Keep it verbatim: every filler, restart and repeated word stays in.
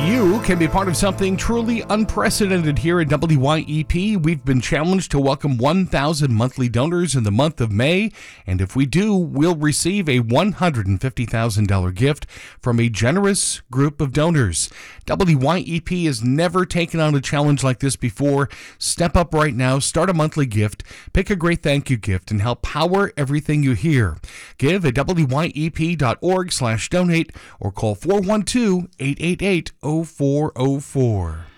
You can be part of something truly unprecedented here at W Y E P. We've been challenged to welcome one thousand monthly donors in the month of May, and if we do, we'll receive a one hundred fifty thousand dollars gift from a generous group of donors. W Y E P has never taken on a challenge like this before. Step up right now, start a monthly gift, pick a great thank you gift, and help power everything you hear. Give at W Y E P dot org slash donate or call four one two, eight eight eight, oh four oh four.